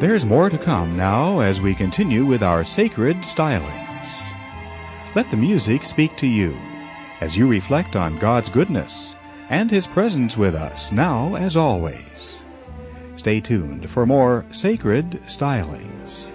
There's more to come now as we continue with our sacred stylings. Let the music speak to you as you reflect on God's goodness and His presence with us now as always. Stay tuned for more sacred stylings.